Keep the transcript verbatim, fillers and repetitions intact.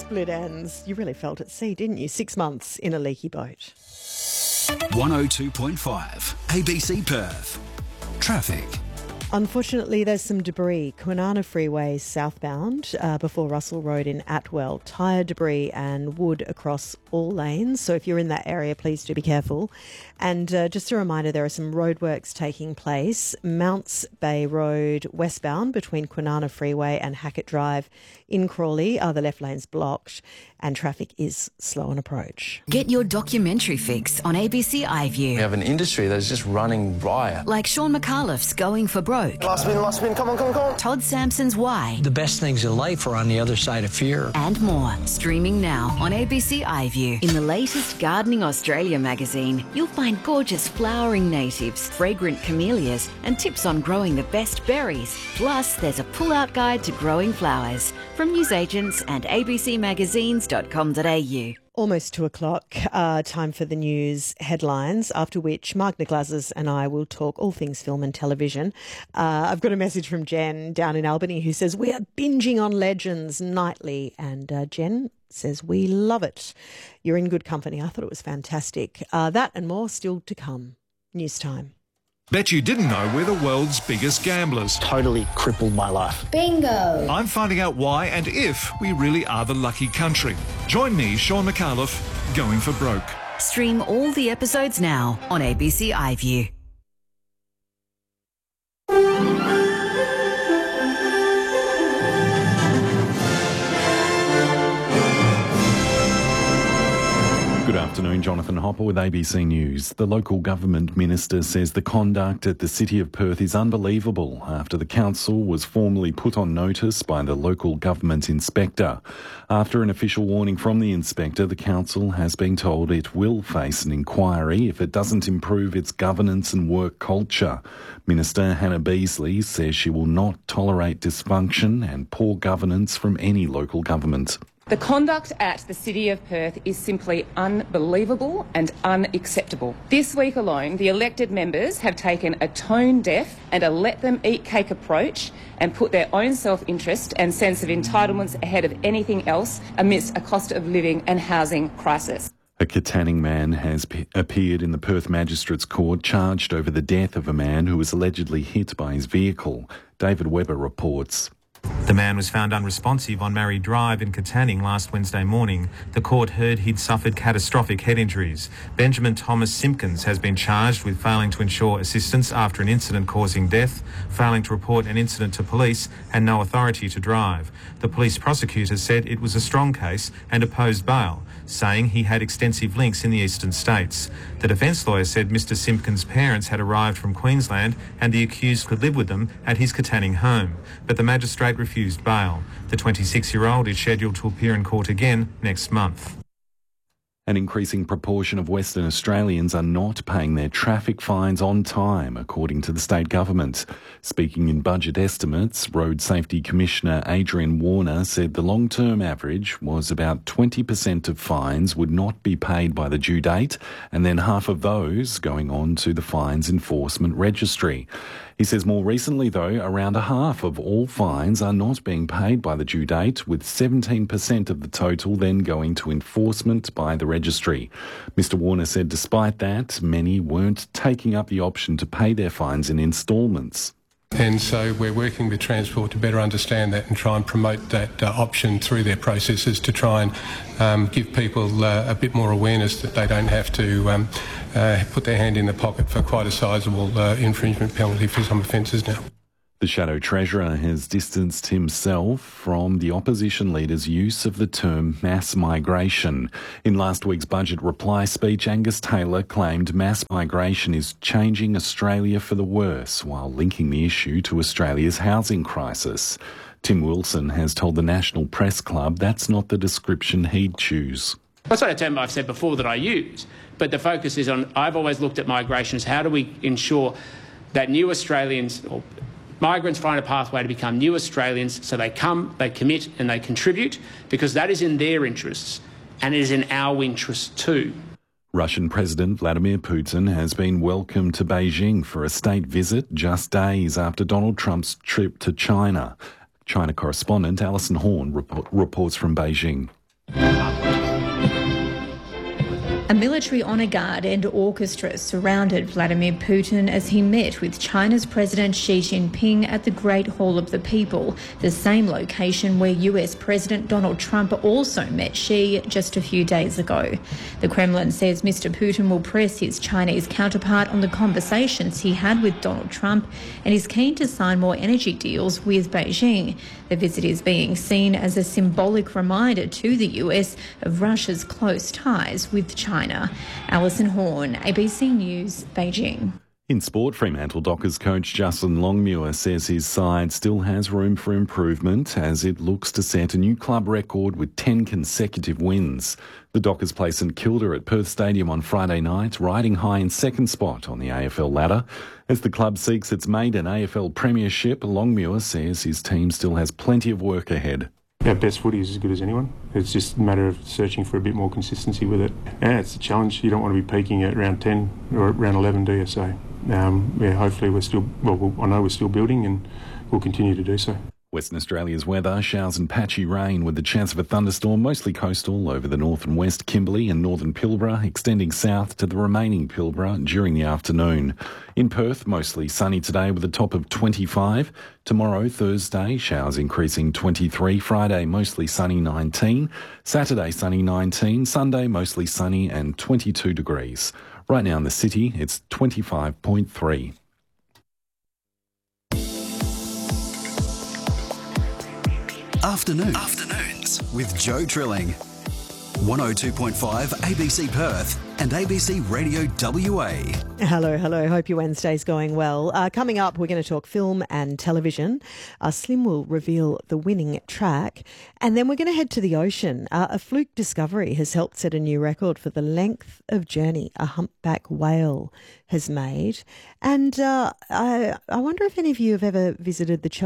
split ends. You really felt at sea, didn't you? Six months in a leaky boat. one oh two point five A B C Perth. Traffic. Unfortunately, there's some debris. Kwinana Freeway southbound uh, before Russell Road in Atwell. Tyre debris and wood across all lanes. So if you're in that area, please do be careful. And uh, just a reminder, there are some roadworks taking place. Mounts Bay Road westbound between Kwinana Freeway and Hackett Drive in Crawley are the left lanes blocked and traffic is slow on approach. Get your documentary fix on A B C iView. We have an industry that's just running riot. Like Sean McAuliffe's Going for Broke. Last win, last win, come on, come on, come on. Todd Sampson's Why. The best things in life are on the other side of fear. And more. Streaming now on A B C iView. In the latest Gardening Australia magazine, you'll find gorgeous flowering natives, fragrant camellias, and tips on growing the best berries. Plus, there's a pull-out guide to growing flowers from newsagents and a b c magazines dot com dot a u. Almost two o'clock, uh, time for the news headlines, after which Mark Niglazes and I will talk all things film and television. Uh, I've got a message from Jen down in Albany who says, we are binging on Legends nightly. And uh, Jen says, we love it. You're in good company. I thought it was fantastic. Uh, that and more still to come. News time. Bet you didn't know we're the world's biggest gamblers. Totally crippled my life. Bingo! I'm finding out why and if we really are the lucky country. Join me, Sean McAuliffe, Going for Broke. Stream all the episodes now on A B C iView. Good afternoon, Jonathan Hopper with A B C News. The local government minister says the conduct at the City of Perth is unbelievable after the council was formally put on notice by the local government inspector. After an official warning from the inspector, the council has been told it will face an inquiry if it doesn't improve its governance and work culture. Minister Hannah Beasley says she will not tolerate dysfunction and poor governance from any local government. The conduct at the City of Perth is simply unbelievable and unacceptable. This week alone, the elected members have taken a tone-deaf and a let-them-eat-cake approach and put their own self-interest and sense of entitlements ahead of anything else amidst a cost of living and housing crisis. A Katanning man has p- appeared in the Perth Magistrates Court charged over the death of a man who was allegedly hit by his vehicle. David Webber reports. The man was found unresponsive on Marrie Drive in Katanning last Wednesday morning. The court heard he'd suffered catastrophic head injuries. Benjamin Thomas Simpkins has been charged with failing to ensure assistance after an incident causing death, failing to report an incident to police and no authority to drive. The police prosecutor said it was a strong case and opposed bail, saying he had extensive links in the eastern states. The defence lawyer said Mister Simpkins' parents had arrived from Queensland and the accused could live with them at his Katanning home, but the magistrate refused bail. The twenty-six-year-old is scheduled to appear in court again next month. An increasing proportion of Western Australians are not paying their traffic fines on time, according to the state government. Speaking in budget estimates, Road Safety Commissioner Adrian Warner said the long-term average was about twenty percent of fines would not be paid by the due date, and then half of those going on to the Fines Enforcement Registry. He says more recently, though, around a half of all fines are not being paid by the due date, with seventeen percent of the total then going to enforcement by the registry. Mister Warner said despite that, many weren't taking up the option to pay their fines in instalments. And so we're working with Transport to better understand that and try and promote that uh, option through their processes to try and um, give people uh, a bit more awareness that they don't have to um, uh, put their hand in the pocket for quite a sizable uh, infringement penalty for some offences now. The Shadow Treasurer has distanced himself from the opposition leader's use of the term mass migration. In last week's budget reply speech, Angus Taylor claimed mass migration is changing Australia for the worse, while linking the issue to Australia's housing crisis. Tim Wilson has told the National Press Club that's not the description he'd choose. That's not a term I've said before that I use, but the focus is on, I've always looked at migration as how do we ensure that new Australians, or migrants find a pathway to become new Australians, so they come, they commit and they contribute, because that is in their interests and it is in our interests too. Russian President Vladimir Putin has been welcomed to Beijing for a state visit just days after Donald Trump's trip to China. China correspondent Alison Horn report, reports from Beijing. A military honour guard and orchestra surrounded Vladimir Putin as he met with China's President Xi Jinping at the Great Hall of the People, the same location where U S President Donald Trump also met Xi just a few days ago. The Kremlin says Mister Putin will press his Chinese counterpart on the conversations he had with Donald Trump and is keen to sign more energy deals with Beijing. The visit is being seen as a symbolic reminder to the U S of Russia's close ties with China. China. Alison Horn, A B C News, Beijing. In sport, Fremantle Dockers coach Justin Longmuir says his side still has room for improvement as it looks to set a new club record with ten consecutive wins. The Dockers play St Kilda at Perth Stadium on Friday night, riding high in second spot on the A F L ladder. As the club seeks its maiden A F L premiership, Longmuir says his team still has plenty of work ahead. Our best footy is as good as anyone. It's just a matter of searching for a bit more consistency with it. Yeah, it's a challenge. You don't want to be peaking at round ten or round eleven, do you? So, um, yeah, hopefully we're still, well, we'll, I know we're still building and we'll continue to do so. Western Australia's weather, showers and patchy rain with the chance of a thunderstorm, mostly coastal over the north and west Kimberley and northern Pilbara, extending south to the remaining Pilbara during the afternoon. In Perth, mostly sunny today with a top of twenty-five. Tomorrow, Thursday, showers increasing twenty-three. Friday, mostly sunny nineteen. Saturday, sunny nineteen. Sunday, mostly sunny and twenty-two degrees. Right now in the city, it's twenty-five point three. Afternoons. Afternoons with Joe Trilling. one oh two point five A B C Perth and A B C Radio W A. Hello, hello. Hope your Wednesday's going well. Uh, coming up, we're going to talk film and television. Uh, Slim will reveal the winning track. And then we're going to head to the ocean. Uh, a fluke discovery has helped set a new record for the length of journey a humpback whale has made. And uh, I, I wonder if any of you have ever visited the